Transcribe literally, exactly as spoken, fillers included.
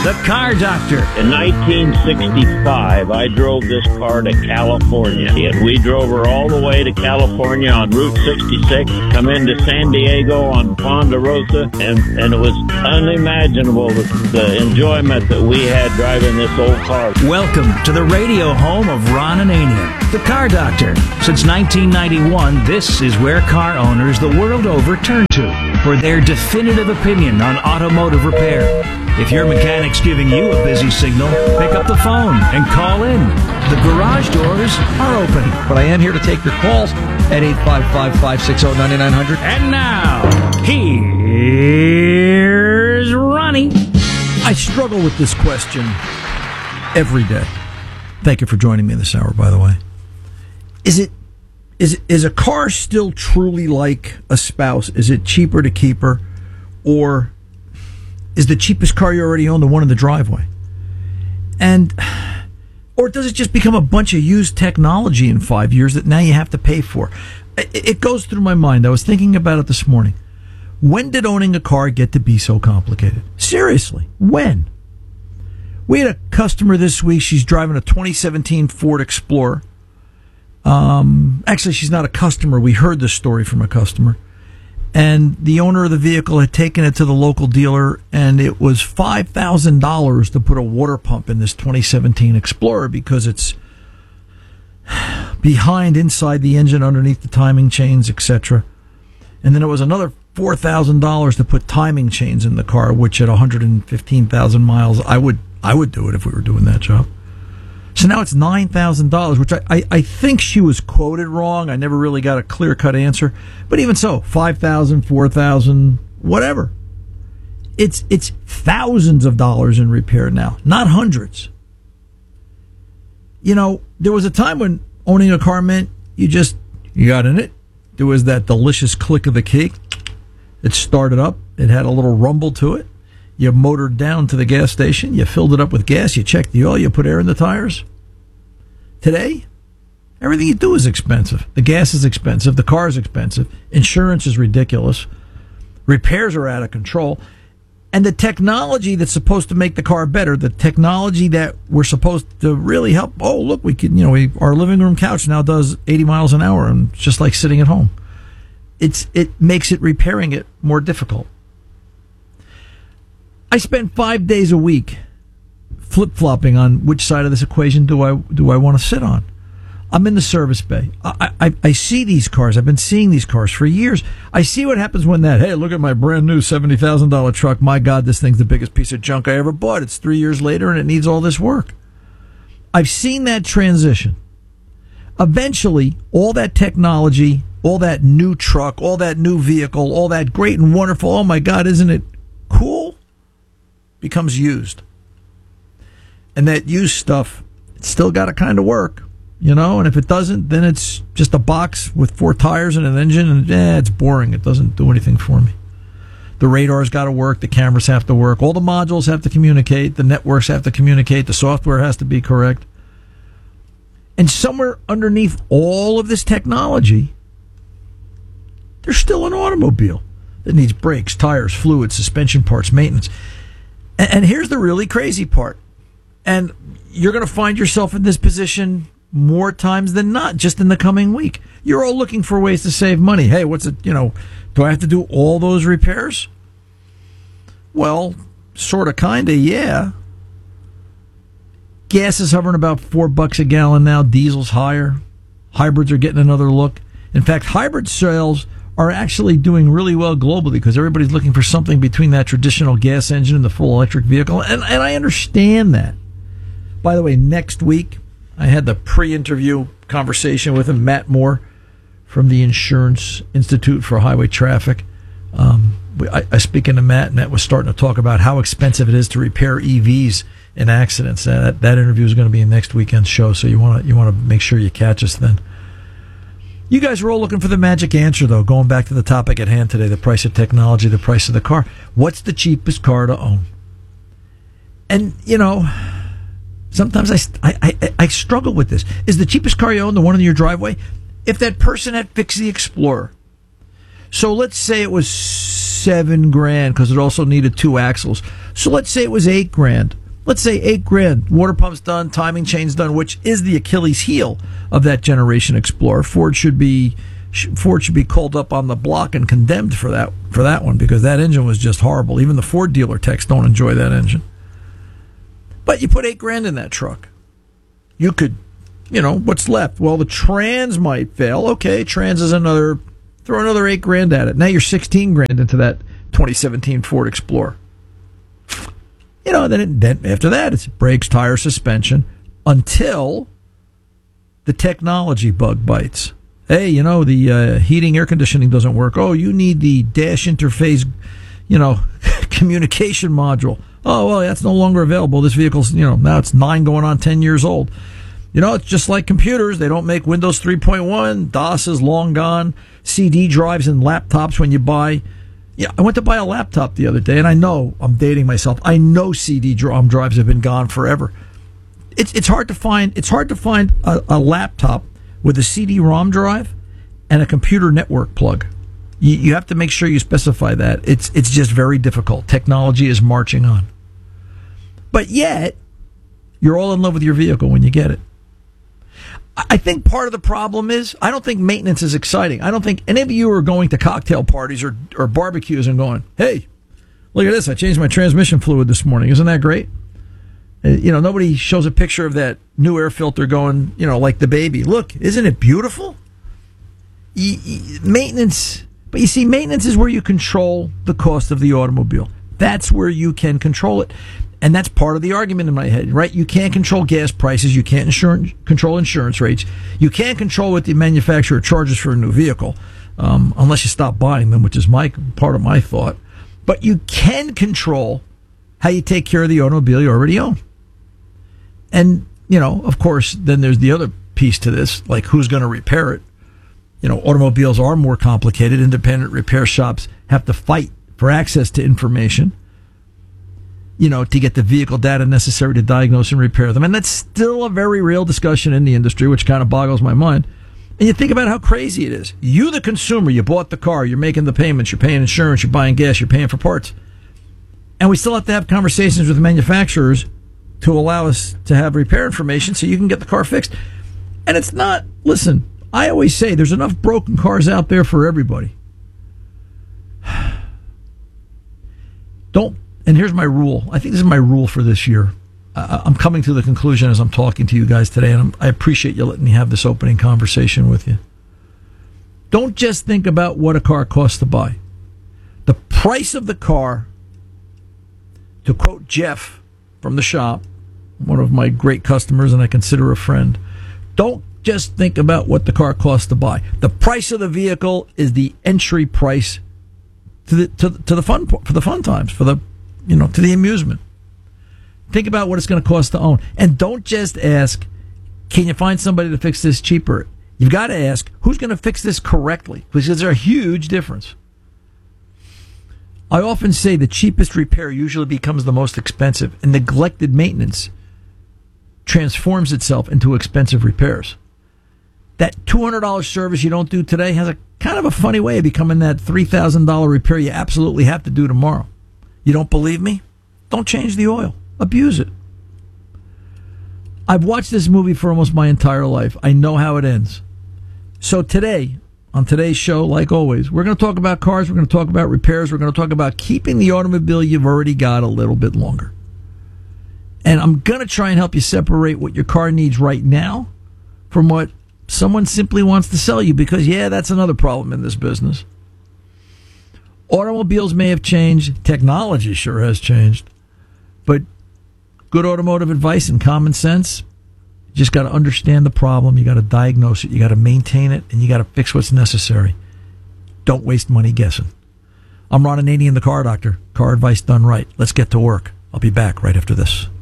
the Car Doctor. In nineteen sixty-five, I drove this car to California, and we drove her all the way to California on Route sixty-six, come into San Diego on Ponderosa, and, and it was unimaginable the, the enjoyment that we had driving this old car. Welcome to the radio home of Ron Anania, the Car Doctor. Since nineteen ninety-one, this is where car owners the world over turn to for their definitive opinion on automotive repair. If your mechanic's giving you a busy signal, pick up the phone and call in. The garage doors are open. But I am here to take your calls at eight five five, five six zero, nine nine zero zero. And now, here's Ronnie. I struggle with this question every day. Thank you for joining me this hour, by the way. Is it is is a car still truly like a spouse? Is it cheaper to keep her, or is the cheapest car you already own the one in the driveway? And or does it just become a bunch of used technology in five years that now you have to pay for? It goes through my mind. I was thinking about it this morning. When did owning a car get to be so complicated? Seriously, when? We had a customer this week. She's driving a twenty seventeen Ford Explorer. Um, actually, she's not a customer. We heard this story from a customer. And the owner of the vehicle had taken it to the local dealer, and it was five thousand dollars to put a water pump in this twenty seventeen Explorer because it's behind inside the engine, underneath the timing chains, et cetera. And then it was another four thousand dollars to put timing chains in the car, which at one hundred fifteen thousand miles, I would I would do it if we were doing that job. So now it's nine thousand dollars, which I, I, I think she was quoted wrong. I never really got a clear-cut answer. But even so, five thousand dollars, four thousand dollars, whatever. It's it's thousands of dollars in repair now, not hundreds. You know, there was a time when owning a car meant you just, you got in it. There was that delicious click of the key. It started up. It had a little rumble to it. You motored down to the gas station. You filled it up with gas. You checked the oil. You put air in the tires. Today, everything you do is expensive. The gas is expensive. The car is expensive. Insurance is ridiculous. Repairs are out of control. And the technology that's supposed to make the car better, the technology that we're supposed to really help. Oh, look, we can, you know, we, our living room couch now does eighty miles an hour, and it's just like sitting at home. It's it makes it repairing it more difficult. I spend five days a week flip-flopping on which side of this equation do I do I want to sit on. I'm in the service bay. I, I, I see these cars. I've been seeing these cars for years. I see what happens when that, hey, look at my brand new seventy thousand dollars truck. My God, this thing's the biggest piece of junk I ever bought. It's three years later and it needs all this work. I've seen that transition. Eventually, all that technology, all that new truck, all that new vehicle, all that great and wonderful, oh my God, isn't it cool, becomes used. And that used stuff, it's still got to kind of work, you know, and if it doesn't, then it's just a box with four tires and an engine, and eh, it's boring. It doesn't do anything for me. The radar's got to work, the cameras have to work, all the modules have to communicate, the networks have to communicate, the software has to be correct. And somewhere underneath all of this technology, there's still an automobile that needs brakes, tires, fluids, suspension parts, maintenance. And here's the really crazy part. And you're going to find yourself in this position more times than not, just in the coming week. You're all looking for ways to save money. Hey, what's it, you know, do I have to do all those repairs? Well, sort of, kind of, yeah. Gas is hovering about four bucks a gallon now. Diesel's higher. Hybrids are getting another look. In fact, hybrid sales are actually doing really well globally because everybody's looking for something between that traditional gas engine and the full electric vehicle. And, and I understand that. By the way, next week, I had the pre-interview conversation with him, Matt Moore from the Insurance Institute for Highway Traffic. Um, I, I speaking to Matt, Matt was starting to talk about how expensive it is to repair E Vs in accidents. That, that interview is going to be in next weekend's show, so you want to you want to make sure you catch us then. You guys are all looking for the magic answer, though. Going back to the topic at hand today, the price of technology, the price of the car. What's the cheapest car to own? And, you know, sometimes I, I, I, I struggle with this. Is the cheapest car you own the one in your driveway? If that person had fixed the Explorer, so let's say it was seven grand because it also needed two axles. So let's say it was eight grand. Let's say eight grand. Water pump's done, timing chain's done, which is the Achilles heel of that generation Explorer. Ford should be Ford should be called up on the block and condemned for that for that one, because that engine was just horrible. Even the Ford dealer techs don't enjoy that engine. But you put eight grand in that truck. You could, you know, what's left? Well, the trans might fail. Okay, trans is another, throw another eight grand at it. Now you're sixteen grand into that twenty seventeen Ford Explorer. You know, then, it, then after that, it's brakes, tire, suspension, until the technology bug bites. Hey, you know, the uh, heating, air conditioning doesn't work. Oh, you need the dash interface, you know, communication module. Oh, well, that's no longer available. This vehicle's, you know, now it's nine going on ten years old. You know, it's just like computers. They don't make Windows three point one. DOS is long gone. C D drives and laptops when you buy. Yeah, I went to buy a laptop the other day, and I know I'm dating myself. I know C D ROM drives have been gone forever. It's it's hard to find. It's hard to find a, a laptop with a C D ROM drive and a computer network plug. You, you have to make sure you specify that. It's it's just very difficult. Technology is marching on. But yet, you're all in love with your vehicle when you get it. I think part of the problem is, I don't think maintenance is exciting. I don't think any of you are going to cocktail parties or, or barbecues and going, hey, look at this, I changed my transmission fluid this morning. Isn't that great? You know, nobody shows a picture of that new air filter going, you know, like the baby. Look, isn't it beautiful? You, you, maintenance, but you see, maintenance is where you control the cost of the automobile. That's where you can control it. And that's part of the argument in my head, right? You can't control gas prices. You can't insure, control insurance rates. You can't control what the manufacturer charges for a new vehicle, um, unless you stop buying them, which is my part of my thought. But you can control how you take care of the automobile you already own. And, you know, of course, then there's the other piece to this, like who's going to repair it. You know, automobiles are more complicated. Independent repair shops have to fight for access to information, you know, to get the vehicle data necessary to diagnose and repair them. And that's still a very real discussion in the industry, which kind of boggles my mind. And you think about how crazy it is. You, the consumer, you bought the car, you're making the payments, you're paying insurance, you're buying gas, you're paying for parts. And we still have to have conversations with the manufacturers to allow us to have repair information so you can get the car fixed. And it's not, listen, I always say there's enough broken cars out there for everybody. Don't, and here's my rule. I think this is my rule for this year. Uh, I'm coming to the conclusion as I'm talking to you guys today, and I'm, I appreciate you letting me have this opening conversation with you. Don't just think about what a car costs to buy. The price of the car, to quote Jeff from the shop, one of my great customers and I consider a friend, don't just think about what the car costs to buy. The price of the vehicle is the entry price to the to, to the fun for the fun times, for the you know to the amusement. Think about what it's going to cost to own, and don't just ask, "Can you find somebody to fix this cheaper?" You've got to ask, "Who's going to fix this correctly?" Because there's a huge difference. I often say the cheapest repair usually becomes the most expensive, and neglected maintenance transforms itself into expensive repairs. That two hundred dollars service you don't do today has a kind of a funny way of becoming that three thousand dollars repair you absolutely have to do tomorrow. You don't believe me? Don't change the oil. Abuse it. I've watched this movie for almost my entire life. I know how it ends. So today, on today's show, like always, we're going to talk about cars, we're going to talk about repairs, we're going to talk about keeping the automobile you've already got a little bit longer. And I'm going to try and help you separate what your car needs right now from what someone simply wants to sell you, because, yeah, that's another problem in this business. Automobiles may have changed. Technology sure has changed. But good automotive advice and common sense, you just got to understand the problem. You got to diagnose it. You got to maintain it. And you got to fix what's necessary. Don't waste money guessing. I'm Ron Ananian, the Car Doctor. Car advice done right. Let's get to work. I'll be back right after this.